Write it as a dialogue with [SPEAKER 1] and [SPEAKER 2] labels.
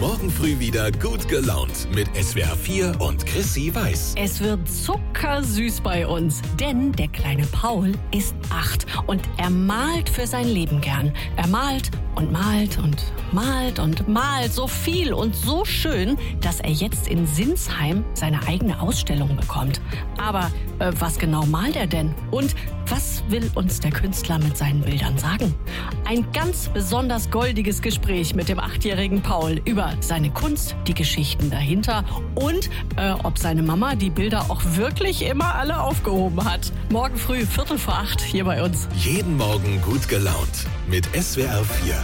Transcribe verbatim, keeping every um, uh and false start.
[SPEAKER 1] Morgen früh wieder gut gelaunt mit S W R vier und Chrissy Weiß.
[SPEAKER 2] Es wird zuckersüß bei uns, denn der kleine Paul ist acht und er malt für sein Leben gern. Er malt und malt und malt und malt so viel und so schön, dass er jetzt in Sinsheim seine eigene Ausstellung bekommt. Aber äh, was genau malt er denn? Und was will uns der Künstler mit seinen Bildern sagen? Ein ganz besonders goldiges Gespräch mit dem achtjährigen Paul über seine Kunst, die Geschichten dahinter und äh, ob seine Mama die Bilder auch wirklich immer alle aufgehoben hat. Morgen früh, Viertel vor acht, hier bei uns.
[SPEAKER 1] Jeden Morgen gut gelaunt mit S W R vier.